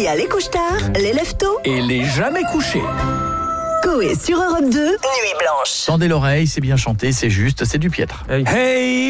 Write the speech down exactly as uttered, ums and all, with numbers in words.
y a les couches-tard, les lève-tôt Et les jamais couchés. Coé sur Europe deux, Nuit Blanche. Tendez l'oreille, c'est bien chanté, c'est juste, c'est du piètre. Hey. Hey